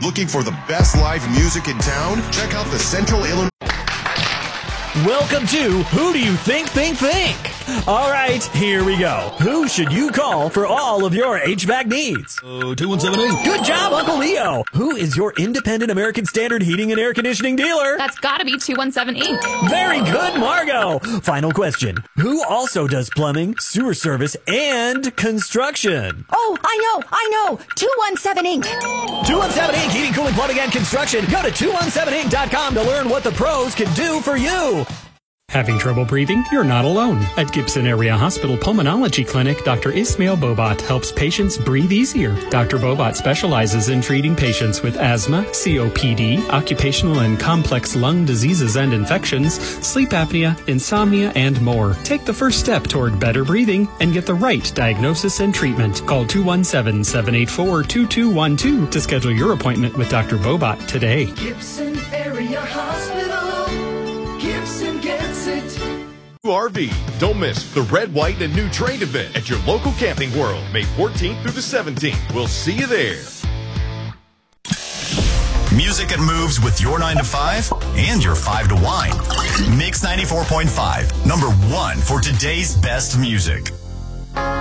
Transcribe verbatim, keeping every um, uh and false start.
Looking for the best live music in town? Check out the Central Illinois. Welcome to Who Do You Think Think Think? All right, here we go. Who should you call for all of your H V A C needs? Oh, two one seven eight. Good job, Uncle Leo. Who is your independent American Standard heating and air conditioning dealer? That's gotta be two one seven Incorporated. Very good, Margot. Final question. Who also does plumbing, sewer service, and construction? Oh, I know, I know. two one seven Incorporated. two one seven Incorporated. Heating, cooling, plumbing, and construction. Go to two one seven inc dot com to learn what the pros can do for you. Having trouble breathing? You're not alone. At Gibson Area Hospital Pulmonology Clinic, Doctor Ismail Bobat helps patients breathe easier. Doctor Bobat specializes in treating patients with asthma, C O P D, occupational and complex lung diseases and infections, sleep apnea, insomnia, and more. Take the first step toward better breathing and get the right diagnosis and treatment. Call two one seven, seven eight four, two two one two to schedule your appointment with Doctor Bobat today. Gibson Area Hospital. Gibson gets it. R V. Don't miss the Red, White, and New Trade event at your local Camping World, May fourteenth through the seventeenth. We'll see you there. Music that moves with your nine to five and your five to wine. Mix ninety-four point five, number one for today's best music.